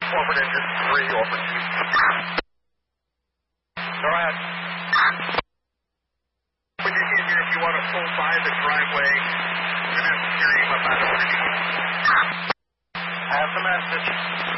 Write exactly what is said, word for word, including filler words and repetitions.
Forward engine three over two. Go ahead. When you get here, if you want to pull by the driveway, you're going to have to carry him about a minute. Have the message.